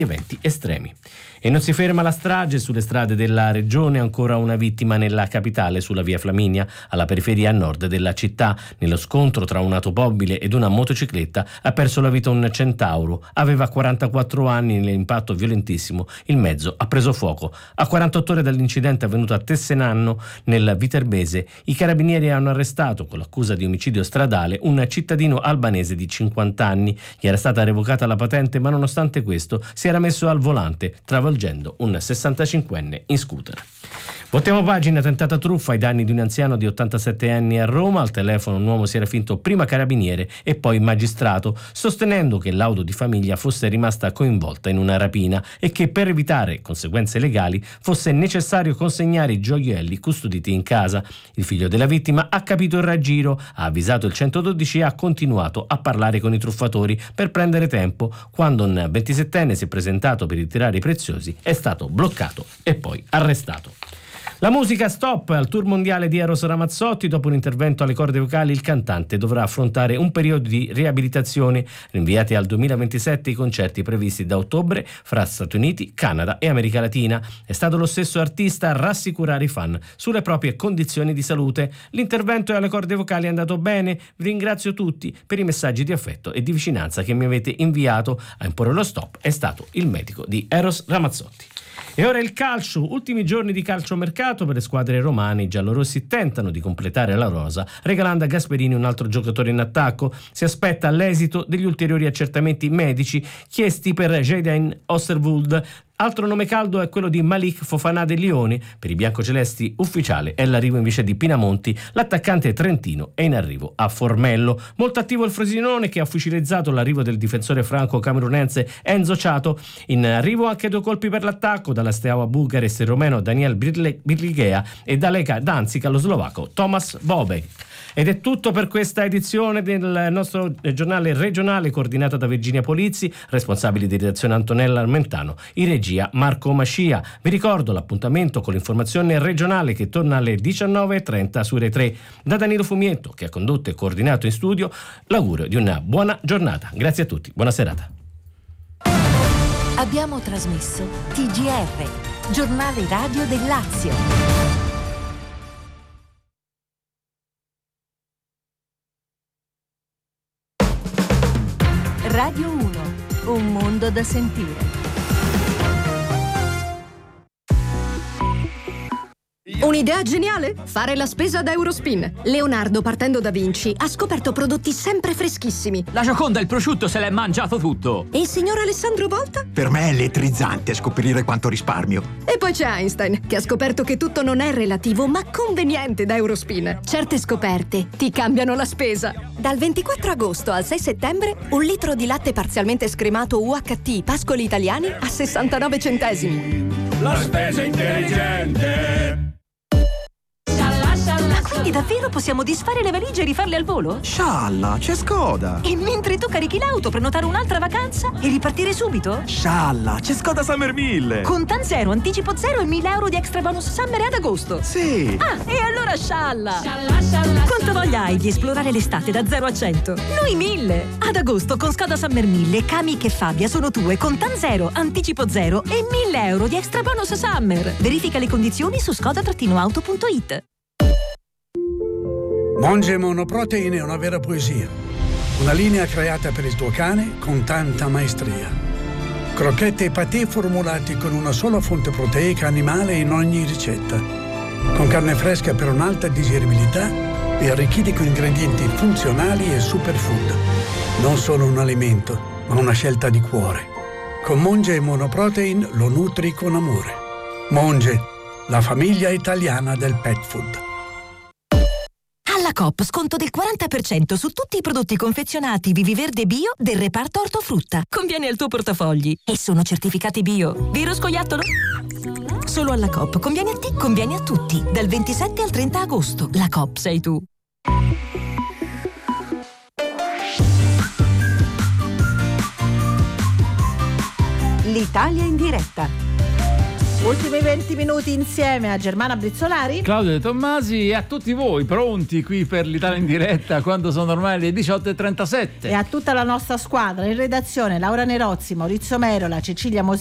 eventi estremi. E non si ferma la strage sulle strade della regione, ancora una vittima nella capitale sulla via Flaminia, alla periferia a nord della città. Nello scontro tra un'automobile ed una motocicletta ha perso la vita un centauro, aveva 44 anni. Nell'impatto violentissimo il mezzo ha preso fuoco. A 48 ore dall'incidente avvenuto a Tessenanno, nel Viterbese, i carabinieri hanno arrestato con l'accusa di omicidio stradale un cittadino albanese di 50 anni. Gli era stata revocata la patente, ma nonostante questo si era messo al volante, travolgendo un 65enne in scooter. Voltiamo pagina. Tentata truffa ai danni di un anziano di 87 anni a Roma. Al telefono un uomo si era finto prima carabiniere e poi magistrato, sostenendo che l'auto di famiglia fosse rimasta coinvolta in una rapina e che per evitare conseguenze legali fosse necessario consegnare i gioielli custoditi in casa. Il figlio della vittima ha capito il raggiro, ha avvisato il 112 e ha continuato a parlare con i truffatori per prendere tempo. Quando un 27enne si è presentato per ritirare i preziosi, è stato bloccato e poi arrestato. La musica stop al tour mondiale di Eros Ramazzotti. Dopo un intervento alle corde vocali, il cantante dovrà affrontare un periodo di riabilitazione. Rinviati al 2027 i concerti previsti da ottobre fra Stati Uniti, Canada e America Latina. È stato lo stesso artista a rassicurare i fan sulle proprie condizioni di salute. L'intervento alle corde vocali è andato bene. Vi ringrazio tutti per i messaggi di affetto e di vicinanza che mi avete inviato. A imporre lo stop è stato il medico di Eros Ramazzotti. E ora il calcio, ultimi giorni di calciomercato per le squadre romane. I giallorossi tentano di completare la rosa regalando a Gasperini un altro giocatore in attacco. Si aspetta l'esito degli ulteriori accertamenti medici chiesti per Jadon Osterwolde. Altro nome caldo è quello di Malik Fofana del Lione. Per i biancocelesti ufficiale è l'arrivo invece di Pinamonti. L'attaccante trentino è in arrivo a Formello. Molto attivo il Frosinone, che ha ufficializzato l'arrivo del difensore franco-camerunense Enzo Ciato. In arrivo anche 2 colpi per l'attacco dalla Steaua Bucarest il romeno Daniel Birlighea e da Leka Danzica lo slovacco Tomas Bobek. Ed è tutto per questa edizione del nostro giornale regionale, coordinata da Virginia Polizzi, responsabili di redazione Antonella Armentano, in regia Marco Mascia. Vi ricordo l'appuntamento con l'informazione regionale che torna alle 19.30 su Rai 3. Da Danilo Fumietto, che ha condotto e coordinato in studio, l'augurio di una buona giornata. Grazie a tutti, buona serata. Abbiamo trasmesso TGR, giornale radio del Lazio. Radio 1, un mondo da sentire. Un'idea geniale? Fare la spesa da Eurospin. Leonardo, partendo da Vinci, ha scoperto prodotti sempre freschissimi. La Gioconda e il prosciutto se l'è mangiato tutto. E il signor Alessandro Volta? Per me è elettrizzante scoprire quanto risparmio. E poi c'è Einstein, che ha scoperto che tutto non è relativo, ma conveniente da Eurospin. Certe scoperte ti cambiano la spesa. Dal 24 agosto al 6 settembre, 1 litro di latte parzialmente scremato UHT Pascoli Italiani a 69 centesimi. La spesa intelligente. Quindi davvero possiamo disfare le valigie e rifarle al volo? Scialla, c'è Skoda. E mentre tu carichi l'auto, prenotare un'altra vacanza e ripartire subito? Scialla, c'è Skoda Summer 1000. Contan zero, anticipo zero e 1.000 euro di extra bonus summer ad agosto. Sì. Ah, e allora scialla. Quanto voglia hai di esplorare l'estate da 0 a 100? Noi 1.000. Ad agosto con Skoda Summer 1000, Kamiq e Fabia sono tue, Contan zero, anticipo zero e 1.000 euro di extra bonus summer. Verifica le condizioni su skoda-auto.it. Monge Monoprotein è una vera poesia. Una linea creata per il tuo cane con tanta maestria. Crocchette e patè formulati con una sola fonte proteica animale in ogni ricetta. Con carne fresca per un'alta digeribilità e arricchiti con ingredienti funzionali e superfood. Non solo un alimento, ma una scelta di cuore. Con Monge Monoprotein lo nutri con amore. Monge, la famiglia italiana del pet food. Alla Coop sconto del 40% su tutti i prodotti confezionati Viviverde Bio del reparto ortofrutta. Conviene al tuo portafogli e sono certificati bio. Vero scoiattolo? Solo alla Coop. Conviene a te, conviene a tutti. Dal 27 al 30 agosto. La Coop sei tu. L'Italia in diretta. Ultimi 20 minuti insieme a Germana Brizzolari, Claudio De Tommasi e a tutti voi pronti qui per l'Italia in diretta quando sono ormai le 18:37. e a tutta la nostra squadra in redazione: Laura Nerozzi, Maurizio Merola, Cecilia Mosini,